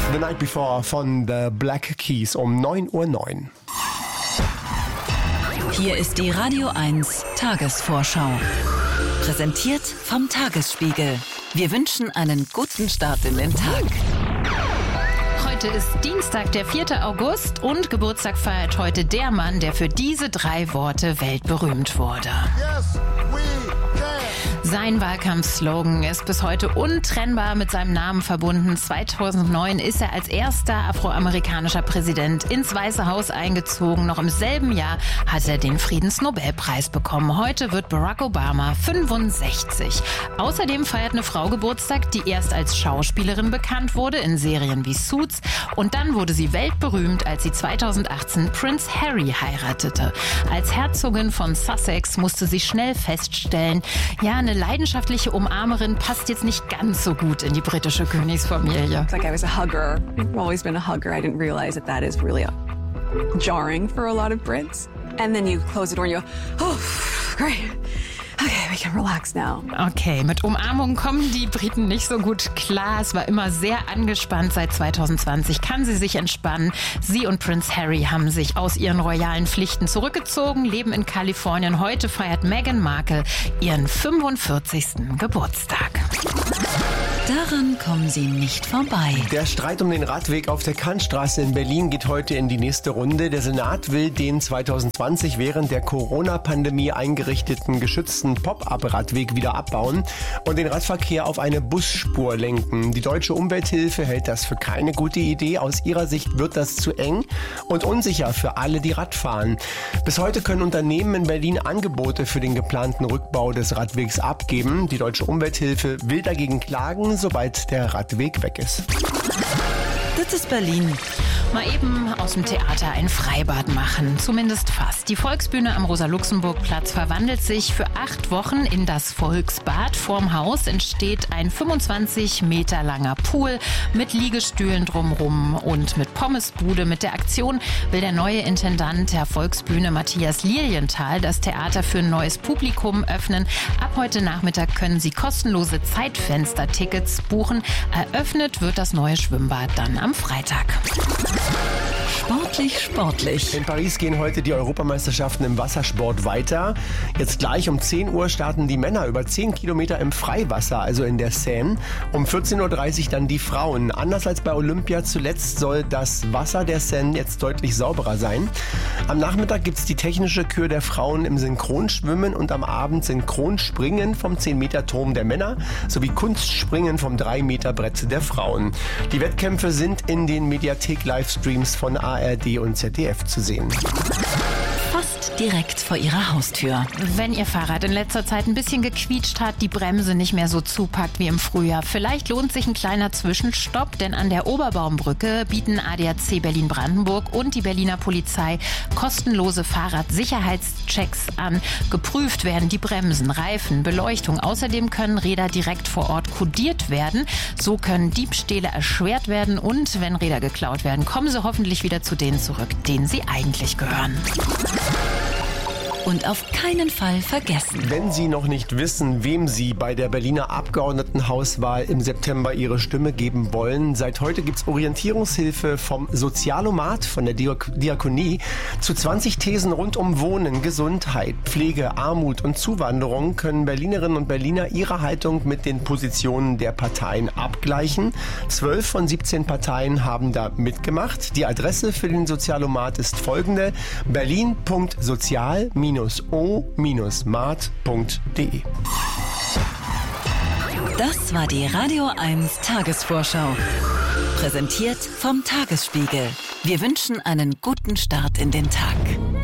The Night Before von The Black Keys um 9:09 Uhr. Hier ist die Radio 1 Tagesvorschau. Präsentiert vom Tagesspiegel. Wir wünschen einen guten Start in den Tag. Heute ist Dienstag, der 4. August und Geburtstag feiert heute der Mann, der für diese 3 Worte weltberühmt wurde. Sein Wahlkampfslogan ist bis heute untrennbar mit seinem Namen verbunden. 2009 ist er als erster afroamerikanischer Präsident ins Weiße Haus eingezogen. Noch im selben Jahr hat er den Friedensnobelpreis bekommen. Heute wird Barack Obama 65. Außerdem feiert eine Frau Geburtstag, die erst als Schauspielerin bekannt wurde in Serien wie Suits. Und dann wurde sie weltberühmt, als sie 2018 Prince Harry heiratete. Als Herzogin von Sussex musste sie schnell feststellen, ja, eine leidenschaftliche Umarmerin passt jetzt nicht ganz so gut in die britische Königsfamilie. It's like I was a hugger. I've always been a hugger. I didn't realize that is really jarring for a lot of Brits. And then you close the door and you go, oh, great. Okay, we can relax now. Okay, mit Umarmung kommen die Briten nicht so gut klar. Es war immer sehr angespannt. Seit 2020 kann sie sich entspannen. Sie und Prince Harry haben sich aus ihren royalen Pflichten zurückgezogen, leben in Kalifornien. Heute feiert Meghan Markle ihren 45. Geburtstag. Daran kommen Sie nicht vorbei. Der Streit um den Radweg auf der Kantstraße in Berlin geht heute in die nächste Runde. Der Senat will den 2020 während der Corona-Pandemie eingerichteten geschützten Pop-up-Radweg wieder abbauen und den Radverkehr auf eine Busspur lenken. Die Deutsche Umwelthilfe hält das für keine gute Idee. Aus ihrer Sicht wird das zu eng und unsicher für alle, die Rad fahren. Bis heute können Unternehmen in Berlin Angebote für den geplanten Rückbau des Radwegs abgeben. Die Deutsche Umwelthilfe will dagegen klagen, sobald der Radweg weg ist. Das ist Berlin. Mal eben aus dem Theater ein Freibad machen, zumindest fast. Die Volksbühne am Rosa-Luxemburg-Platz verwandelt sich für 8 Wochen in das Volksbad. Vorm Haus entsteht ein 25 Meter langer Pool mit Liegestühlen drumrum und mit Pommesbude. Mit der Aktion will der neue Intendant der Volksbühne Matthias Lilienthal das Theater für ein neues Publikum öffnen. Ab heute Nachmittag können Sie kostenlose Zeitfenster-Tickets buchen. Eröffnet wird das neue Schwimmbad dann am Freitag. Sportlich. In Paris gehen heute die Europameisterschaften im Wassersport weiter. Jetzt gleich um 10 Uhr starten die Männer über 10 Kilometer im Freiwasser, also in der Seine. Um 14.30 Uhr dann die Frauen. Anders als bei Olympia zuletzt soll das Wasser der Seine jetzt deutlich sauberer sein. Am Nachmittag gibt es die technische Kür der Frauen im Synchronschwimmen und am Abend Synchronspringen vom 10-Meter-Turm der Männer sowie Kunstspringen vom 3-Meter-Brett der Frauen. Die Wettkämpfe sind in den Mediathek-Livestreams von ARD und ZDF zu sehen. Fast direkt vor Ihrer Haustür. Wenn Ihr Fahrrad in letzter Zeit ein bisschen gequietscht hat, die Bremse nicht mehr so zupackt wie im Frühjahr, vielleicht lohnt sich ein kleiner Zwischenstopp, denn an der Oberbaumbrücke bieten ADAC Berlin-Brandenburg und die Berliner Polizei kostenlose Fahrradsicherheitschecks an. Geprüft werden die Bremsen, Reifen, Beleuchtung. Außerdem können Räder direkt vor Ort kodiert werden. So können Diebstähle erschwert werden und wenn Räder geklaut werden, kommen sie hoffentlich wieder zu denen zurück, denen sie eigentlich gehören. Und auf keinen Fall vergessen. Wenn Sie noch nicht wissen, wem Sie bei der Berliner Abgeordnetenhauswahl im September Ihre Stimme geben wollen, seit heute gibt es Orientierungshilfe vom Sozialomat, von der Diakonie, zu 20 Thesen rund um Wohnen, Gesundheit, Pflege, Armut und Zuwanderung können Berlinerinnen und Berliner ihre Haltung mit den Positionen der Parteien abgleichen. 12 von 17 Parteien haben da mitgemacht. Die Adresse für den Sozialomat ist folgende: berlin.sozial-o-mat.de. Das war die Radio 1 Tagesvorschau. Präsentiert vom Tagesspiegel. Wir wünschen einen guten Start in den Tag.